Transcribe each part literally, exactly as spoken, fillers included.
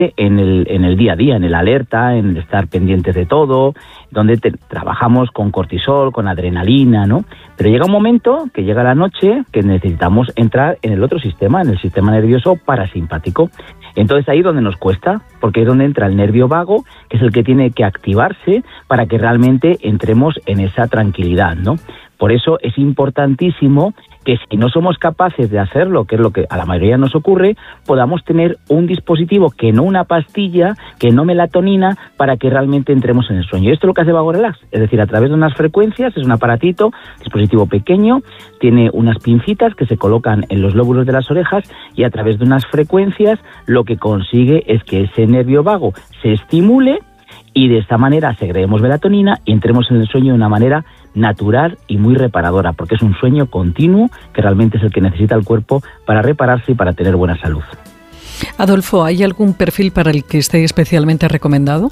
en el, en el día a día, en el alerta, en el estar pendientes de todo, donde te, trabajamos con cortisol, con adrenalina, ¿no? Pero llega un momento, que llega la noche, que necesitamos entrar en el otro sistema, en el sistema nervioso parasimpático. Entonces ahí es donde nos cuesta, porque es donde entra el nervio vago, que es el que tiene que activarse para que realmente entremos en esa tranquilidad, ¿no? Por eso es importantísimo que si no somos capaces de hacerlo, que es lo que a la mayoría nos ocurre, podamos tener un dispositivo, que no una pastilla, que no melatonina, para que realmente entremos en el sueño. Y esto es lo que hace Vago Relax, es decir, a través de unas frecuencias, es un aparatito, dispositivo pequeño, tiene unas pincitas que se colocan en los lóbulos de las orejas y a través de unas frecuencias lo que consigue es que ese nervio vago se estimule y de esta manera segreguemos melatonina y entremos en el sueño de una manera natural y muy reparadora, porque es un sueño continuo que realmente es el que necesita el cuerpo para repararse y para tener buena salud. Adolfo, ¿hay algún perfil para el que esté especialmente recomendado?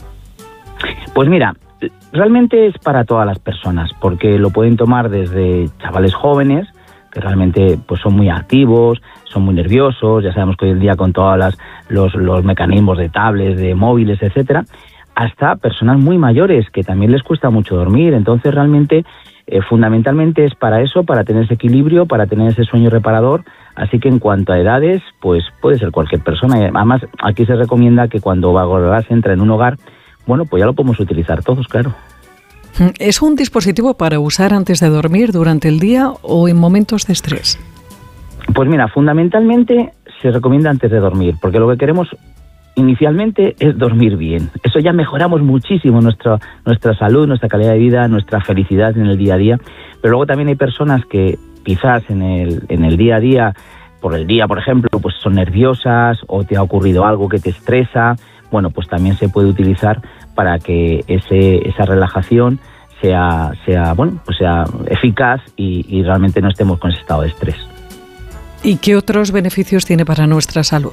Pues mira, realmente es para todas las personas, porque lo pueden tomar desde chavales jóvenes, que realmente pues son muy activos, son muy nerviosos, ya sabemos que hoy en día con todos las, los, los mecanismos de tablets, de móviles, etcétera, hasta personas muy mayores que también les cuesta mucho dormir. Entonces realmente eh, fundamentalmente es para eso, para tener ese equilibrio, para tener ese sueño reparador. Así que en cuanto a edades, pues puede ser cualquier persona. Y además aquí se recomienda que cuando Vago Relax entra en un hogar, bueno, pues ya lo podemos utilizar todos, claro. ¿Es un dispositivo para usar antes de dormir, durante el día o en momentos de estrés? Pues mira, fundamentalmente se recomienda antes de dormir, porque lo que queremos inicialmente es dormir bien. Eso ya mejoramos muchísimo nuestra, nuestra salud, nuestra calidad de vida, nuestra felicidad en el día a día. Pero luego también hay personas que quizás en el, en el día a día, por el día, por ejemplo, pues son nerviosas o te ha ocurrido algo que te estresa. Bueno, pues también se puede utilizar para que ese, esa relajación sea, sea, bueno, pues sea eficaz y, y realmente no estemos con ese estado de estrés. ¿Y qué otros beneficios tiene para nuestra salud?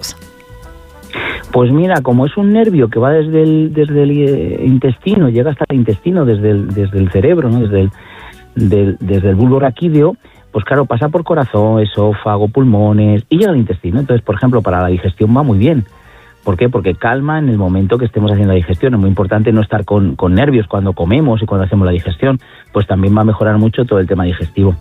Pues mira, como es un nervio que va desde el, desde el intestino, llega hasta el intestino, desde el, desde el cerebro, ¿no? desde, el, del, desde el bulbo raquídeo, pues claro, pasa por corazón, esófago, pulmones y llega al intestino. Entonces, por ejemplo, para la digestión va muy bien. ¿Por qué? Porque calma en el momento que estemos haciendo la digestión. Es muy importante no estar con, con nervios cuando comemos y cuando hacemos la digestión, pues también va a mejorar mucho todo el tema digestivo.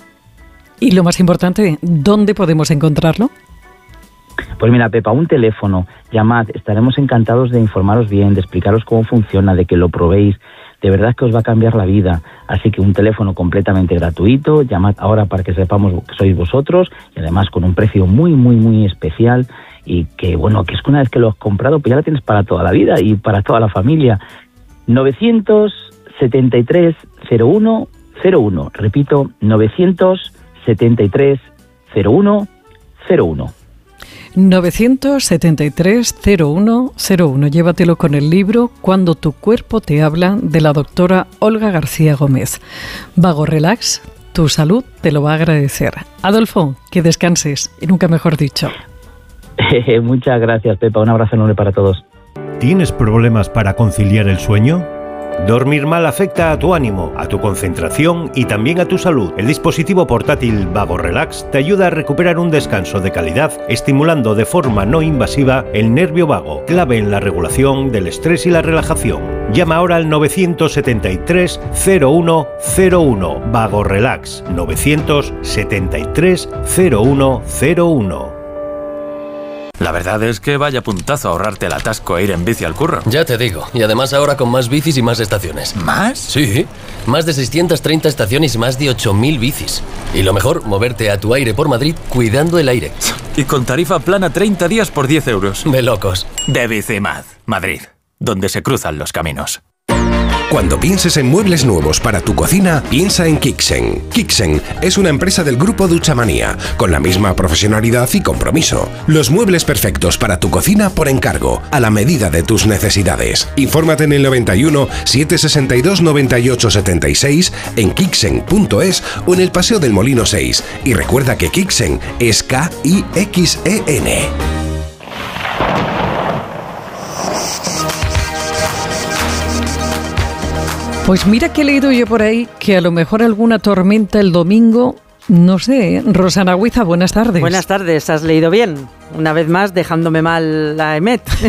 Y lo más importante, ¿dónde podemos encontrarlo? Pues mira, Pepa, un teléfono, llamad, estaremos encantados de informaros bien, de explicaros cómo funciona, de que lo probéis. De verdad que os va a cambiar la vida. Así que un teléfono completamente gratuito, llamad ahora para que sepamos que sois vosotros y además con un precio muy, muy, muy especial y que, bueno, que es que una vez que lo has comprado, pues ya lo tienes para toda la vida y para toda la familia. novecientos setenta y tres cero uno cero uno. Repito, novecientos setenta y tres cero uno cero uno. novecientos setenta y tres cero uno cero uno. Llévatelo con el libro Cuando tu cuerpo te habla, de la doctora Olga García Gómez. Vago Relax, tu salud te lo va a agradecer. Adolfo, que descanses, y nunca mejor dicho. Muchas gracias, Pepa. Un abrazo enorme para todos. ¿Tienes problemas para conciliar el sueño? Dormir mal afecta a tu ánimo, a tu concentración y también a tu salud. El dispositivo portátil Vago Relax te ayuda a recuperar un descanso de calidad, estimulando de forma no invasiva el nervio vago, clave en la regulación del estrés y la relajación. Llama ahora al novecientos setenta y tres cero uno cero uno. Vago Relax, novecientos setenta y tres cero uno cero uno. La verdad es que vaya puntazo ahorrarte el atasco e ir en bici al curro. Ya te digo, y además ahora con más bicis y más estaciones. ¿Más? Sí, más de seiscientas treinta estaciones y más de ocho mil bicis. Y lo mejor, moverte a tu aire por Madrid cuidando el aire. Y con tarifa plana treinta días por diez euros. De locos. De Bicimad, Madrid, donde se cruzan los caminos. Cuando pienses en muebles nuevos para tu cocina, piensa en Kixen. Kixen es una empresa del grupo Duchamanía, con la misma profesionalidad y compromiso. Los muebles perfectos para tu cocina por encargo, a la medida de tus necesidades. Infórmate en el noventa y uno, setecientos sesenta y dos, noventa y ocho setenta y seis, en kixen punto es o en el Paseo del Molino seis. Y recuerda que Kixen es K I X E N. Pues mira que he leído yo por ahí que a lo mejor alguna tormenta el domingo, no sé, Rosana Huiza, buenas tardes. Buenas tardes, ¿has leído bien? una vez más dejándome mal la EMET.